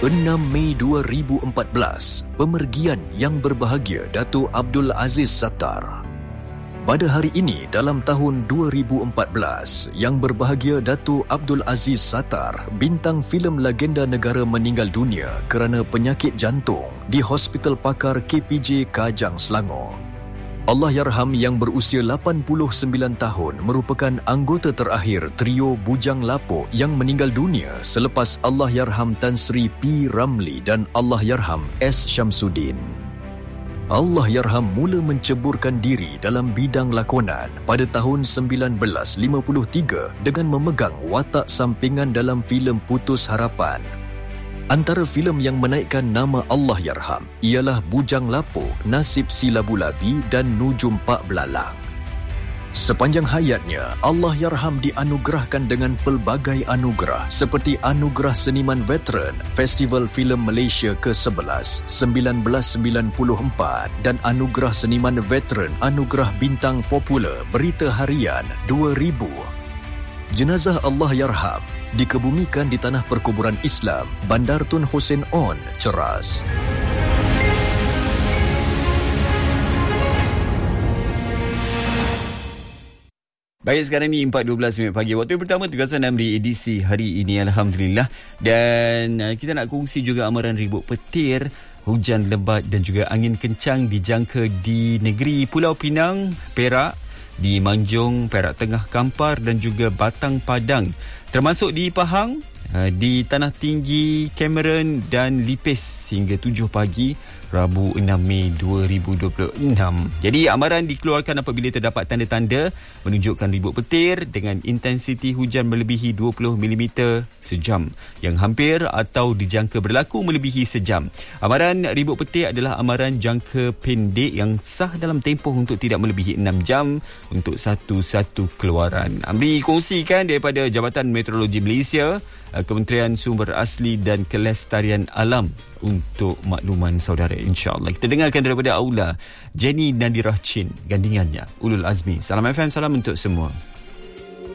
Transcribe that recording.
6 Mei 2014, pemergian yang berbahagia Dato' Abdul Aziz Sattar. Pada hari ini dalam tahun 2014, yang berbahagia Dato' Abdul Aziz Sattar, bintang filem legenda negara, meninggal dunia kerana penyakit jantung di Hospital Pakar KPJ Kajang, Selangor. Allahyarham yang berusia 89 tahun merupakan anggota terakhir trio Bujang Lapuk yang meninggal dunia selepas Allahyarham Tan Sri P. Ramli dan Allahyarham S. Syamsuddin. Allahyarham mula menceburkan diri dalam bidang lakonan pada tahun 1953 dengan memegang watak sampingan dalam filem Putus Harapan. Antara filem yang menaikkan nama Allahyarham ialah Bujang Lapuk, Nasib Si Labu-Labi dan Nujum Pak Belalang. Sepanjang hayatnya, Allahyarham dianugerahkan dengan pelbagai anugerah seperti Anugerah Seniman Veteran Festival Filem Malaysia ke-11 1994 dan Anugerah Seniman Veteran Anugerah Bintang Popular Berita Harian 2000. Jenazah Allahyarham dikebumikan di Tanah Perkuburan Islam, Bandar Tun Hussein On, Ceras. Baik, sekarang ni 4.12 pagi. Waktu yang pertama Tugasan Amri edisi hari ini, Alhamdulillah. Dan kita nak kongsi juga amaran ribut petir, hujan lebat dan juga angin kencang dijangka di negeri Pulau Pinang, Perak, di Manjung, Perak Tengah, Kampar dan juga Batang Padang. Termasuk di Pahang, di Tanah Tinggi, Cameron dan Lipis hingga 7 pagi Rabu 6 Mei 2026. Jadi amaran dikeluarkan apabila terdapat tanda-tanda menunjukkan ribut petir dengan intensiti hujan melebihi 20 mm sejam yang hampir atau dijangka berlaku melebihi sejam. Amaran ribut petir adalah amaran jangka pendek yang sah dalam tempoh untuk tidak melebihi 6 jam untuk satu-satu keluaran. Amri kongsikan daripada Jabatan Meteorologi Malaysia, Kementerian Sumber Asli dan Kelestarian Alam untuk makluman saudara, insya-Allah. Kita dengarkan daripada Aula, Jenny Nadirah Chin, gandingannya Ulul Azmi. Salam FM, salam untuk semua.